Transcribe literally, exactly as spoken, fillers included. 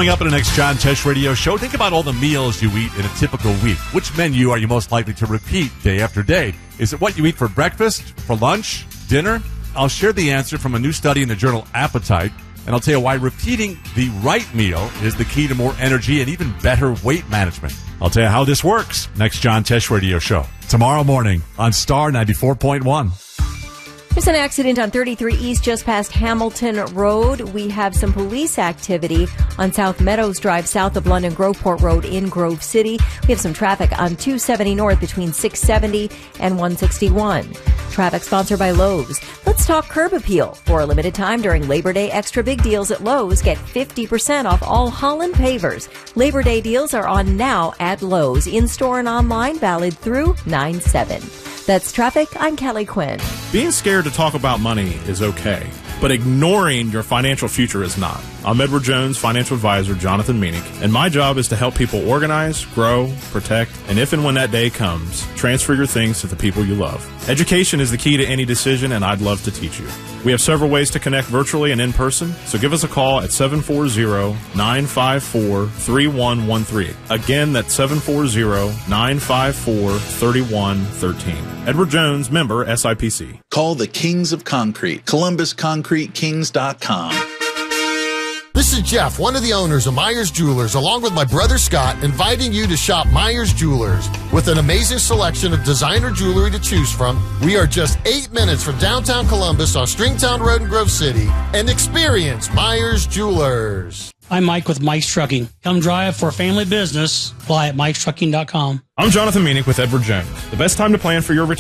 Coming up in the next John Tesh Radio Show, think about all the meals you eat in a typical week. Which menu are you most likely to repeat day after day? Is it what you eat for breakfast, for lunch, dinner? I'll share the answer from a new study in the journal Appetite, and I'll tell you why repeating the right meal is the key to more energy and even better weight management. I'll tell you how this works next John Tesh Radio Show, tomorrow morning on Star ninety-four point one. There's an accident on thirty-three East just past Hamilton Road. We have some police activity on South Meadows Drive south of London Groveport Road in Grove City. We have some traffic on two seventy North between six seventy and one sixty-one. Traffic sponsored by Lowe's. Let's talk curb appeal. For a limited time during Labor Day, extra big deals at Lowe's. Get fifty percent off all Holland pavers. Labor Day deals are on now at Lowe's. In-store and online, valid through nine seven. That's traffic. I'm Kelly Quinn. Being scared to talk about money is okay, but ignoring your financial future is not. I'm Edward Jones, financial advisor Jonathan Meenick, and my job is to help people organize, grow, protect, and if and when that day comes, transfer your things to the people you love. Education is the key to any decision, and I'd love to teach you. We have several ways to connect virtually and in person, so give us a call at seven four zero, nine five four, three one one three. Again, that's seven four zero, nine five four, three one one three. Edward Jones, member S I P C. Call the Kings of Concrete, Columbus Concrete Kings dot com. This is Jeff, one of the owners of Myers Jewelers, along with my brother Scott, inviting you to shop Myers Jewelers. With an amazing selection of designer jewelry to choose from, we are just eight minutes from downtown Columbus on Stringtown Road in Grove City, and experience Myers Jewelers. I'm Mike with Mike's Trucking. Come drive for a family business. Apply at mikes trucking dot com. I'm Jonathan Meenick with Edward Jones. The best time to plan for your retirement